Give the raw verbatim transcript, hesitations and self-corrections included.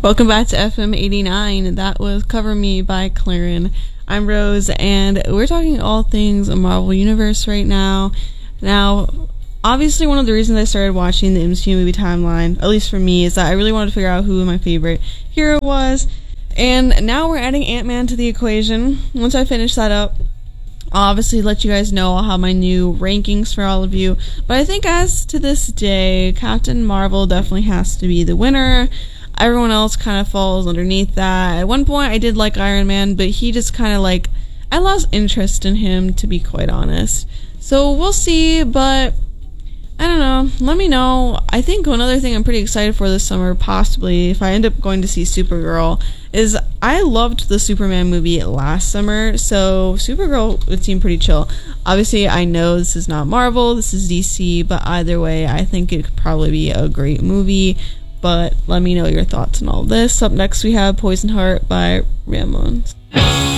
Welcome back to F M eighty-nine. That was Cover Me by Clarin. I'm Rose, and we're talking all things Marvel Universe right now. Now, obviously one of the reasons I started watching the M C U movie timeline, at least for me, is that I really wanted to figure out who my favorite hero was. And now we're adding Ant-Man to the equation. Once I finish that up, I'll obviously let you guys know I'll have my new rankings for all of you. But I think as to this day, Captain Marvel definitely has to be the winner. Everyone else kind of falls underneath that. At one point I did like Iron Man, but he just kind of like, I lost interest in him, to be quite honest. So we'll see, but I don't know. Let me know. I think another thing I'm pretty excited for this summer, possibly, if I end up going to see Supergirl, is I loved the Superman movie last summer, so Supergirl would seem pretty chill. Obviously, I know this is not Marvel, this is D C, but either way, I think it could probably be a great movie. But let me know your thoughts on all this. Up next, we have Poison Heart by Ramones.